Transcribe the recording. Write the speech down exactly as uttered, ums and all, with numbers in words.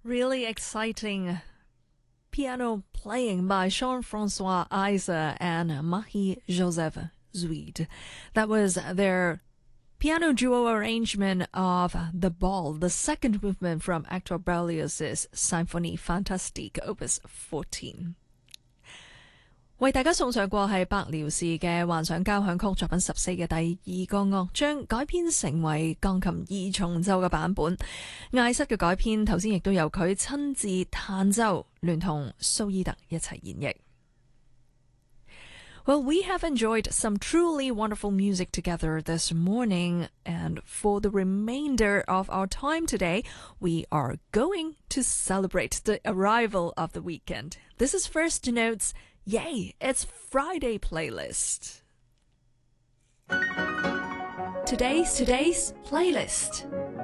Really exciting piano playing by Jean-Francois Isa and Marie-Joseph Zuid. That was their piano duo arrangement of The Ball, the second movement from Hector Berlioz's Symphonie Fantastique Opus fourteen。為大家送上過係白遼士嘅幻想交響曲作品十四嘅第二個樂章，改編成為鋼琴二重奏嘅版本。艾瑟嘅改編頭先亦都由佢親自彈奏，聯同蘇伊特一齊演繹。Well, we have enjoyed some truly wonderful music together this morning, and for the remainder of our time today, we are going to celebrate the arrival of the weekend. This is First Notes. Yay, it's Friday playlist. Today's today's playlist.